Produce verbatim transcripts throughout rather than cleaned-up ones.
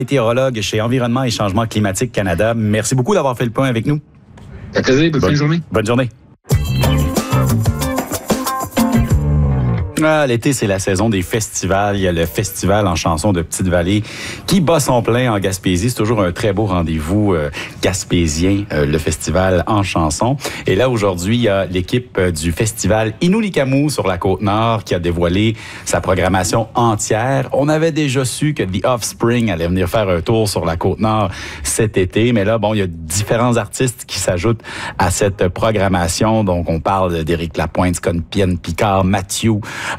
Météorologue chez Environnement et Changement climatique Canada. Merci beaucoup d'avoir fait le point avec nous. Ça fait plaisir. Bonne, bonne journée. Bonne journée. Ah, l'été, c'est la saison des festivals. Il y a le festival en chanson de Petite-Vallée qui bat son plein en Gaspésie. C'est toujours un très beau rendez-vous euh, gaspésien, euh, le festival en chanson. Et là, aujourd'hui, il y a l'équipe euh, du festival Innu-Likamu sur la Côte-Nord qui a dévoilé sa programmation entière. On avait déjà su que The Offspring allait venir faire un tour sur la Côte-Nord cet été. Mais là, bon, il y a différents artistes qui s'ajoutent à cette programmation. Donc, on parle d'Éric Lapointe, Scott-Pienne Picard, Mathieu,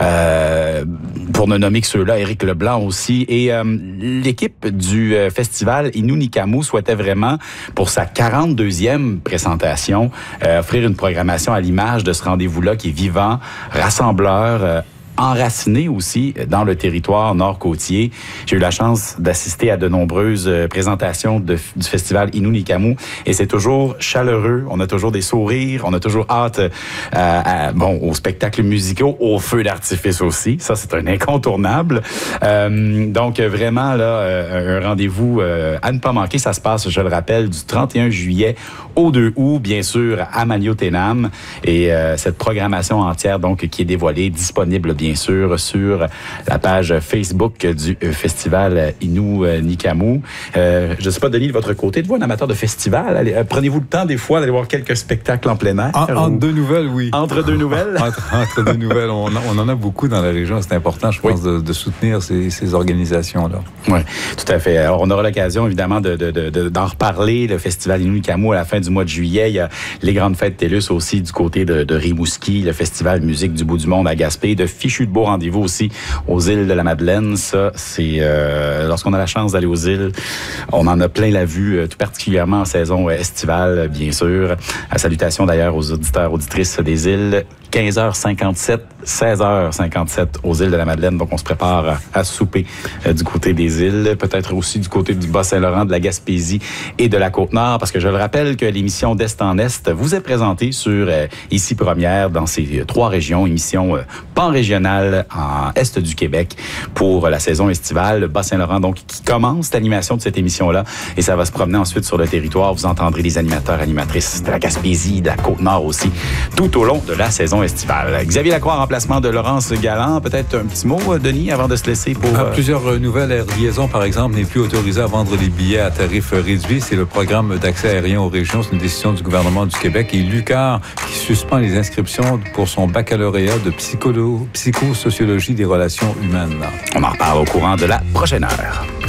Euh, pour ne nommer que ceux-là, Éric Leblanc aussi. Et euh, l'équipe du euh, festival Innu-Likamu souhaitait vraiment, pour sa quarante-deuxième présentation, euh, offrir une programmation à l'image de ce rendez-vous-là qui est vivant, rassembleur, euh, enraciné aussi dans le territoire nord-côtier. J'ai eu la chance d'assister à de nombreuses présentations de, du festival Innu-Likamu et c'est toujours chaleureux. On a toujours des sourires, on a toujours hâte euh, à, bon, aux spectacles musicaux, aux feux d'artifice aussi. Ça, c'est un incontournable. Euh, donc, vraiment, là, euh, un rendez-vous euh, à ne pas manquer. Ça se passe, je le rappelle, du trente et un juillet au deux août, bien sûr, à Maniotenam. Et euh, cette programmation entière, donc, qui est dévoilée, disponible, bien sûr, sur la page Facebook du Festival Innu-Likamu. Euh, je ne sais pas, Denis, de votre côté, êtes-vous un amateur de festival? Allez, euh, prenez-vous le temps, des fois, d'aller voir quelques spectacles en plein air? En, ou... Entre deux nouvelles, oui. Entre deux nouvelles? entre, entre deux nouvelles. On, on en a beaucoup dans la région. C'est important, je pense, oui. de, de soutenir ces, ces organisations-là. Oui, tout à fait. Alors, on aura l'occasion, évidemment, de, de, de, d'en reparler. Le Festival Innu-Likamu, à la fin du mois de juillet. Il y a les grandes fêtes TELUS aussi du côté de, de Rimouski, le Festival Musique du bout du monde à Gaspé, de fichus de beaux rendez-vous aussi aux îles de la Madeleine. Ça, c'est euh, lorsqu'on a la chance d'aller aux îles, on en a plein la vue, euh, tout particulièrement en saison euh, estivale, bien sûr. À salutations d'ailleurs aux auditeurs, auditrices des îles. quinze heures cinquante-sept, seize heures cinquante-sept aux îles de la Madeleine. Donc, on se prépare à, à souper euh, du côté des îles, peut-être aussi du côté du Bas-Saint-Laurent, de la Gaspésie et de la Côte-Nord, parce que je le rappelle que l'émission d'Est en Est vous est présentée sur euh, Ici Première dans ces euh, trois régions, émission euh, pan-régionale en Est du Québec pour euh, la saison estivale. Le Bas-Saint-Laurent, donc, qui commence l'animation de cette émission-là et ça va se promener ensuite sur le territoire. Vous entendrez les animateurs, animatrices de la Gaspésie, de la Côte-Nord aussi, tout au long de la saison estivale. Xavier Lacroix en remplacement de Laurence Galland. Peut-être un petit mot, Denis, avant de se laisser pour... Euh... Plusieurs nouvelles. Air Liaison, par exemple, n'est plus autorisé à vendre les billets à tarif réduit. C'est le programme d'accès aérien aux régions. C'est une décision du gouvernement du Québec. Et Lucar qui suspend les inscriptions pour son baccalauréat de psycholo... psychosociologie des relations humaines. On en reparle au courant de la prochaine heure.